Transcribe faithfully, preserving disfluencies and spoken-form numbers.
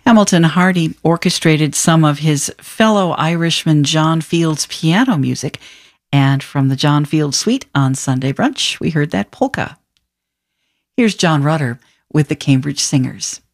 Hamilton Hardy orchestrated some of his fellow Irishman John Field's piano music, and from the John Field Suite on Sunday Brunch, we heard that polka. Here's John Rutter with the Cambridge Singers.